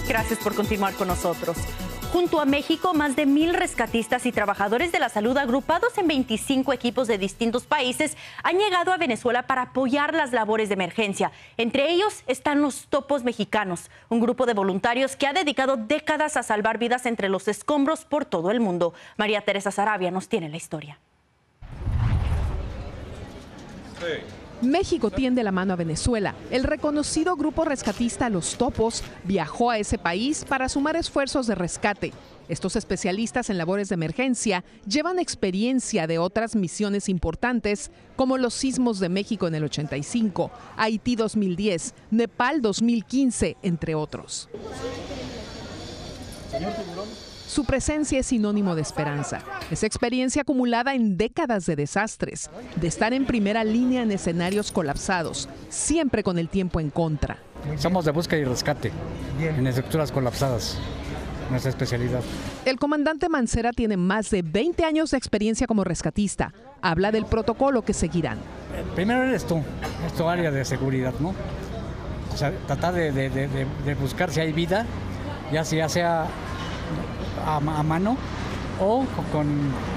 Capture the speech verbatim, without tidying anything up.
Gracias por continuar con nosotros. Junto a México, más de mil rescatistas y trabajadores de la salud agrupados en veinticinco equipos de distintos países han llegado a Venezuela para apoyar las labores de emergencia. Entre ellos están los Topos Mexicanos, un grupo de voluntarios que ha dedicado décadas a salvar vidas entre los escombros por todo el mundo. María Teresa Sarabia nos tiene la historia. Sí. México tiende la mano a Venezuela. El reconocido grupo rescatista Los Topos viajó a ese país para sumar esfuerzos de rescate. Estos especialistas en labores de emergencia llevan experiencia de otras misiones importantes como los sismos de México en el ochenta y cinco, Haití dos mil diez, Nepal dos mil quince, entre otros. Señor Tiburón. Su presencia es sinónimo de esperanza. Es experiencia acumulada en décadas de desastres, de estar en primera línea en escenarios colapsados, siempre con el tiempo en contra. Somos de búsqueda y rescate en estructuras colapsadas, nuestra especialidad. El comandante Mancera tiene más de veinte años de experiencia como rescatista. Habla del protocolo que seguirán. Primero eres tú, es tu área de seguridad, ¿no? O sea, tratar de, de, de, de buscar si hay vida, ya sea, ya sea a, a mano o con